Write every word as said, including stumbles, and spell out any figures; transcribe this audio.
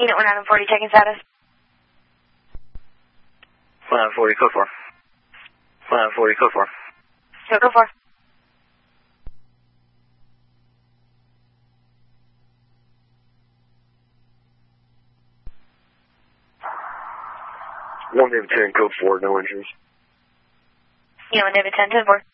Unit one hundred forty, checking status. one hundred forty, code four. one hundred forty, code four. So, code four. one David ten, code four, no injuries. Unit one David ten, ten four.